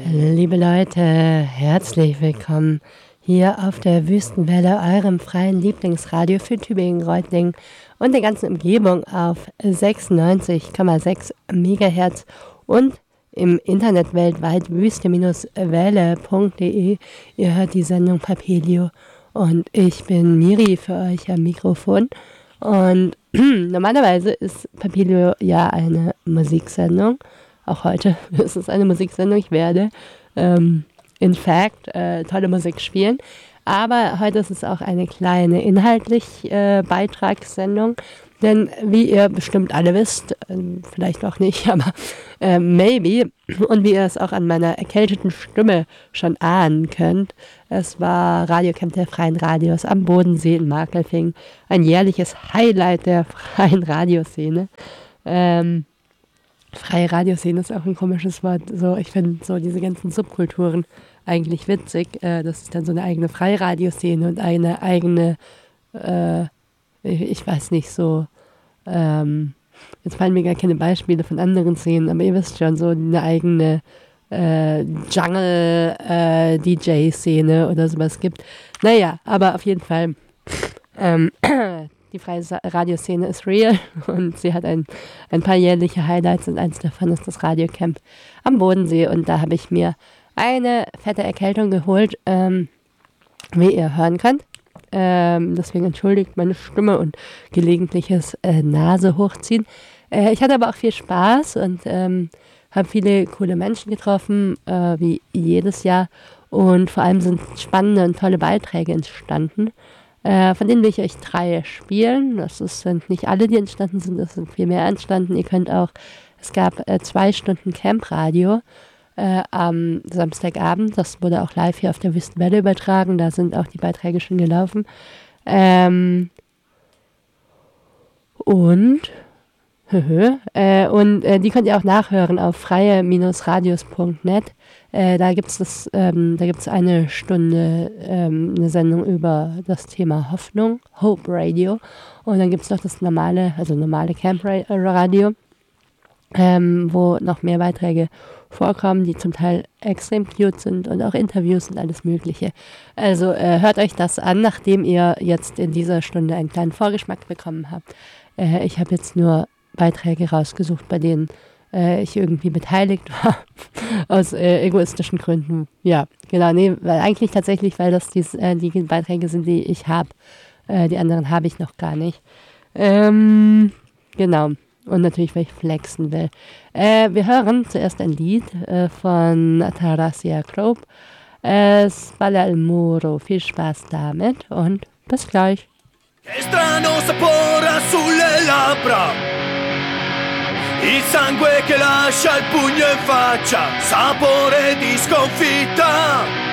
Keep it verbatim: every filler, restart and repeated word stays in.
Liebe Leute, herzlich willkommen hier auf der Wüstenwelle, eurem freien Lieblingsradio für Tübingen, Reutlingen und die ganze Umgebung auf sechsundneunzig Komma sechs Megahertz und im Internet weltweit wüste Welle punkt de. Ihr hört die Sendung Papelio und ich bin Miri für euch am Mikrofon. Und normalerweise ist Papelio ja eine Musiksendung. Auch heute ist es eine Musiksendung. Ich werde, ähm, in fact, äh, tolle Musik spielen. Aber heute ist es auch eine kleine inhaltlich äh, Beitragssendung. Denn wie ihr bestimmt alle wisst, äh, vielleicht auch nicht, aber äh, maybe, und wie ihr es auch an meiner erkälteten Stimme schon ahnen könnt, es war Radiocamp der Freien Radios am Bodensee in Markelfing. Ein jährliches Highlight der freien Radioszene. Ähm, Freie Radioszene ist auch ein komisches Wort. So, ich finde so diese ganzen Subkulturen eigentlich witzig. Äh, das ist dann so eine eigene freie Radioszene und eine eigene, äh, ich, ich weiß nicht, so, ähm, jetzt fallen mir gar keine Beispiele von anderen Szenen, aber ihr wisst schon, so eine eigene äh, Jungle-D J-Szene oder sowas gibt. Naja, aber auf jeden Fall, ähm, die freie Radioszene ist real und sie hat ein, ein paar jährliche Highlights und eins davon ist das Radiocamp am Bodensee und da habe ich mir eine fette Erkältung geholt, ähm, wie ihr hören könnt. Ähm, deswegen entschuldigt meine Stimme und gelegentliches äh, Nase hochziehen. Äh, ich hatte aber auch viel Spaß und ähm, habe viele coole Menschen getroffen, äh, wie jedes Jahr, und vor allem sind spannende und tolle Beiträge entstanden. Äh, von denen will ich euch drei spielen. Das ist, sind nicht alle, die entstanden sind, es sind viel mehr entstanden. Ihr könnt auch, es gab äh, zwei Stunden Camp-Radio äh, am Samstagabend. Das wurde auch live hier auf der Wüstenwelle übertragen. Da sind auch die Beiträge schon gelaufen. Ähm, und äh, und äh, die könnt ihr auch nachhören auf freie Radios punkt net. Äh, da gibt es ähm, da gibt's eine Stunde ähm, eine Sendung über das Thema Hoffnung, Hope Radio. Und dann gibt es noch das normale, also normale Camp Radio, ähm, wo noch mehr Beiträge vorkommen, die zum Teil extrem cute sind und auch Interviews und alles Mögliche. Also äh, hört euch das an, nachdem ihr jetzt in dieser Stunde einen kleinen Vorgeschmack bekommen habt. Äh, ich habe jetzt nur Beiträge rausgesucht, bei denen äh, ich irgendwie beteiligt war, aus äh, egoistischen Gründen. Ja, genau, nee, weil eigentlich tatsächlich, weil das dies, äh, die Beiträge sind, die ich habe. Äh, die anderen habe ich noch gar nicht. Ähm, genau, und natürlich, weil ich flexen will. Äh, wir hören zuerst ein Lied äh, von Tarasia Kropp, äh, Spalla al Muro. Viel Spaß damit und bis gleich. Che strano sapore sulle labbra, il sangue che lascia il pugno in faccia, sapore di sconfitta.